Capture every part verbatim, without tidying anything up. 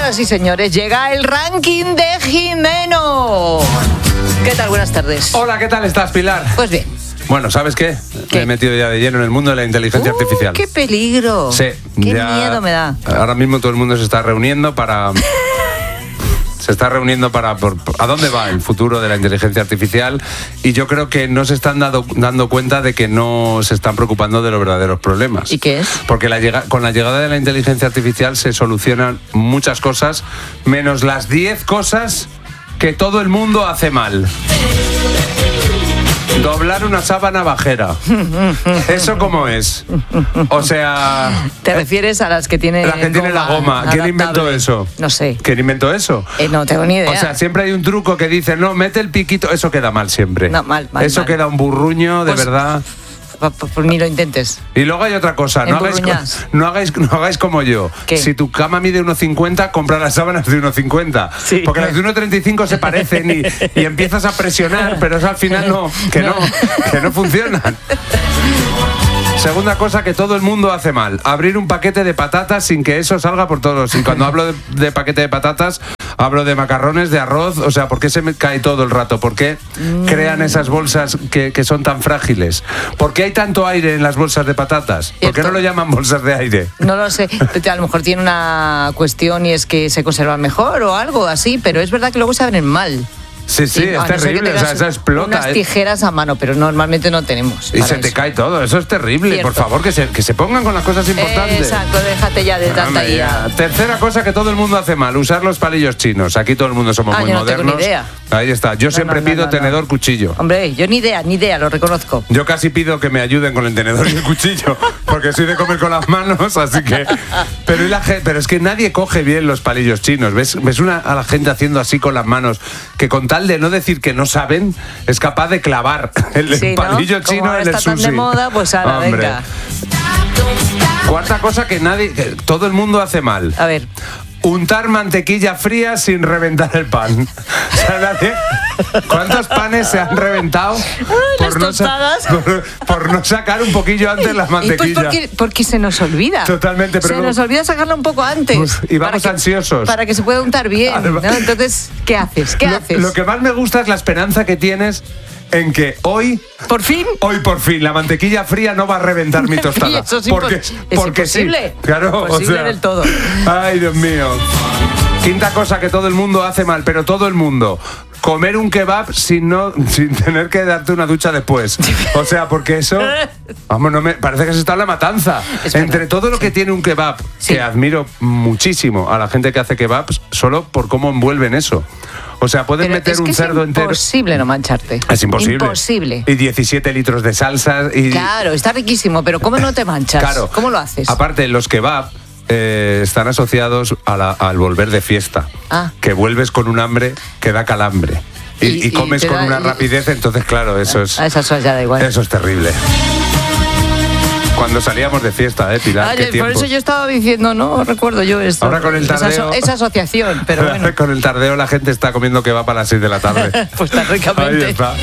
Señoras y señores, llega el ranking de Jimeno. ¿Qué tal? Buenas tardes. Hola, ¿qué tal estás, Pilar? Pues bien. Bueno, ¿sabes qué? ¿Qué? Me he metido ya de lleno en el mundo de la inteligencia uh, artificial. ¡Qué peligro! Sí. ¡Qué ya, miedo me da! Ahora mismo todo el mundo se está reuniendo para... se está reuniendo para... Por, ¿a dónde va el futuro de la inteligencia artificial? Y yo creo que no se están dado, dando cuenta de que no se están preocupando de los verdaderos problemas. ¿Y qué es? Porque la llega, con la llegada de la inteligencia artificial se solucionan muchas cosas, menos las diez cosas que todo el mundo hace mal. Doblar una sábana bajera. ¿Eso cómo es? O sea... ¿Te refieres a las que tiene La que tiene la goma. ¿Quién adaptable? inventó eso? No sé. ¿Quién inventó eso? Eh, no tengo ni idea. O sea, siempre hay un truco que dice, no, mete el piquito. Eso queda mal siempre. No, mal, mal, Eso mal. queda un burruño, de Pues, verdad. Pues, pues ni lo intentes. Y luego hay otra cosa, no hagáis, Emburruñás. no, hagáis, no hagáis como yo. ¿Qué? Si tu cama mide uno cincuenta, compra las sábanas de uno cincuenta. Sí. Porque las de uno treinta y cinco se parecen y, y empiezas a presionar, pero eso al final no, que no, que no funcionan. Segunda cosa que todo el mundo hace mal, abrir un paquete de patatas sin que eso salga por todos. Y cuando hablo de, de paquete de patatas, hablo de macarrones, de arroz. O sea, ¿por qué se me cae todo el rato? ¿Por qué crean esas bolsas que, que son tan frágiles? ¿Por qué hay tanto aire en las bolsas de patatas? ¿Por qué no lo llaman bolsas de aire? No lo sé. A lo mejor tiene una cuestión y es que se conservan mejor o algo así, pero es verdad que luego se abren mal. Sí, sí, Sí, es a no ser que terrible, o sea, tengas eso explota. Unas ¿eh? tijeras a mano, pero normalmente no tenemos. Y para se te eso. cae todo, eso es terrible. Cierto. Por favor, que se, que se pongan con las cosas importantes. Exacto, déjate ya de tanta Hombre, guía. ya. Tercera cosa que todo el mundo hace mal, usar los palillos chinos. Aquí todo el mundo somos Ah, muy yo no tengo modernos. ni idea. Ahí está, yo No, siempre no, no, pido no, no. tenedor, cuchillo. Hombre, yo ni idea, ni idea, lo reconozco. Yo casi pido que me ayuden con el tenedor y el cuchillo, porque soy de comer con las manos, así que... Pero, y la gente, pero es que nadie coge bien los palillos chinos. ¿Ves, ves una, a la gente haciendo así con las manos, que con tal de no decir que no saben, es capaz de clavar el Sí, ¿no? palillo Como chino ahora en el está tan sushi. de moda, pues ahora, Hombre. venga. Cuarta cosa que nadie, que todo el mundo hace mal. A ver. Untar mantequilla fría sin reventar el pan. O sea, nadie... ¿Cuántos panes se han reventado las por, no sa- tostadas. por, por no sacar un poquillo antes la Y pues mantequilla? porque, porque se nos olvida. Totalmente, pero Se luego- nos olvida sacarla un poco antes. Uf, y vamos para que- ansiosos. Para que se pueda untar bien, Además- ¿no? Entonces, ¿qué haces? ¿Qué lo, haces? lo que más me gusta es la esperanza que tienes en que hoy... ¿Por fin? Hoy por fin la mantequilla fría no va a reventar mi tostada. Eso es porque impos- es porque imposible. sí. Claro, o Imposible sea, del todo. Ay, Dios mío. Quinta cosa que todo el mundo hace mal, pero todo el mundo. Comer un kebab sin no sin tener que darte una ducha después. O sea, porque eso, vamos, no me parece que se está en la matanza. Es Entre verdad. todo lo que tiene un kebab, Sí. que admiro muchísimo a la gente que hace kebabs, solo por cómo envuelven eso. O sea, pueden Pero meter es que un es cerdo entero. imposible no mancharte. Es imposible. Imposible. Y diecisiete litros de salsa y Claro, está riquísimo, pero ¿cómo no te manchas? Claro. ¿Cómo lo haces? Aparte, los kebab eh, están asociados a la- al volver de fiesta. Ah. Que vuelves con un hambre que da calambre. Y, Y- y y comes te con da- una y- rapidez, entonces claro, eso es, A esas horas ya da igual. eso es terrible. Cuando salíamos de fiesta, ¿eh, Pilar? Ay, ¿Qué por tiempo? eso yo estaba diciendo, no recuerdo yo esto. Ahora con el Esa tardeo- aso- Esa, asociación, pero bueno. Con el tardeo la gente está comiendo que va para las seis de la tarde. Pues tan ricamente. Ahí está.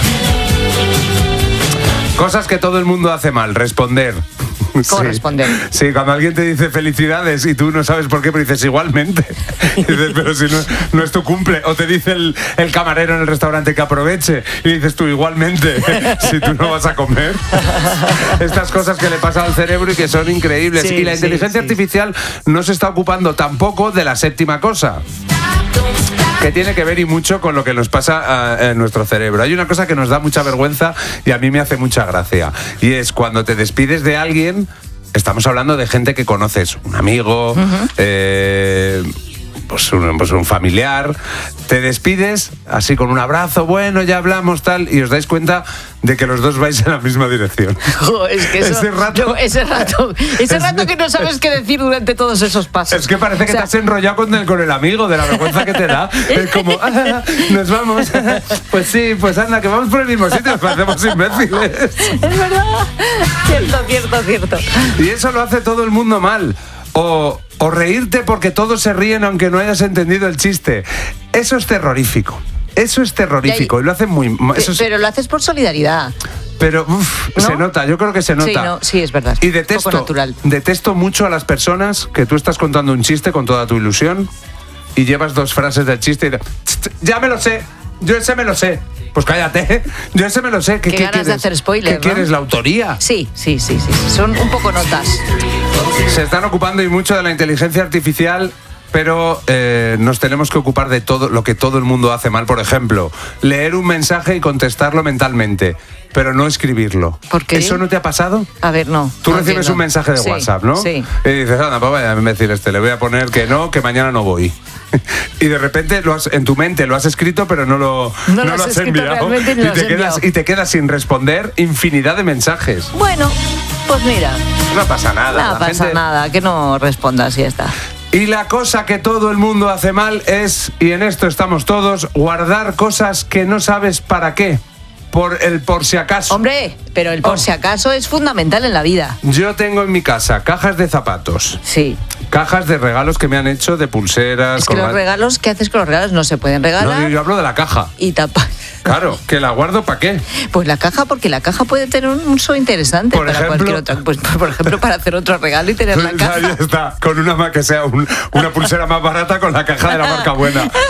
Cosas que todo el mundo hace mal, responder. ¿Cómo Sí. responder? Sí, cuando alguien te dice felicidades y tú no sabes por qué, pero dices igualmente. Y dices, pero si no, no es tu cumple. O te dice el, el camarero en el restaurante que aproveche y dices tú igualmente, si tú no vas a comer. Estas cosas que le pasan al cerebro y que son increíbles. Sí, y la sí, inteligencia sí. artificial no se está ocupando tampoco de la séptima cosa, que tiene que ver y mucho con lo que nos pasa uh, en nuestro cerebro. Hay una cosa que nos da mucha vergüenza y a mí me hace mucha gracia. Y es cuando te despides de alguien, estamos hablando de gente que conoces, un amigo, uh-huh. eh, pues, un, pues un familiar, te despides así con un abrazo, bueno, ya hablamos, tal, y os dais cuenta de que los dos vais en la misma dirección. Jo, es que eso, Ese rato- yo- ese rato, ese rato que no sabes qué decir durante todos esos pasos. Es que parece que O sea, te has enrollado con el, con el amigo, de la vergüenza que te da. Es como, ah, nos vamos. Pues sí, pues anda, que vamos por el mismo sitio, nos parecemos imbéciles. Es verdad. Cierto, cierto, cierto. Y eso lo hace todo el mundo mal. O, o reírte porque todos se ríen aunque no hayas entendido el chiste. Eso es terrorífico. Eso es terrorífico. Y ahí- Y lo hacen muy... Eso es- Pero lo haces por solidaridad. pero uf, ¿No? se nota, yo creo que se nota. Sí, no, sí, es verdad. Y Un detesto, poco natural. detesto mucho a las personas que tú estás contando un chiste con toda tu ilusión y llevas dos frases del chiste y dices, ya me lo sé, yo ese me lo sé. Pues cállate, yo ese me lo sé. ¿Qué, Qué ¿qué ganas quieres? de hacer spoiler, ¿Qué ¿no? quieres, la autoría? Sí, sí, sí, sí, sí. Son un poco notas. Se están ocupando y mucho de la inteligencia artificial, pero eh, nos tenemos que ocupar de todo lo que todo el mundo hace mal. Por ejemplo, leer un mensaje y contestarlo mentalmente, pero no escribirlo. ¿Por qué? ¿Eso no te ha pasado? A ver, no. Tú no recibes entiendo. un mensaje de Sí, WhatsApp, ¿no? Sí. Y dices, anda, pues vaya a decir este, le voy a poner que no, que mañana no voy. Y de repente lo has, en tu mente lo has escrito, pero no lo, No no lo lo has has escrito enviado. realmente ni Y lo has te, quedas, enviado. y te quedas sin responder infinidad de mensajes. Bueno, pues mira, No pasa nada. no la pasa gente- nada, que no respondas y ya está. Y la cosa que todo el mundo hace mal es, y en esto estamos todos, guardar cosas que no sabes para qué. Por el por si acaso. Hombre, pero el por Oh. si acaso es fundamental en la vida. Yo tengo en mi casa cajas de zapatos, Sí. cajas de regalos que me han hecho de pulseras. Es que los colga- regalos, ¿qué haces con los regalos? No se pueden No, regalar yo, yo hablo de la caja. y tapar. Claro, que la guardo para qué. Pues la caja, porque la caja puede tener un uso interesante Por para ejemplo- cualquier otra. Pues por ejemplo, para hacer otro regalo y tener la Ahí caja. está, con una ma- que sea un- una pulsera más barata con la caja de la marca buena.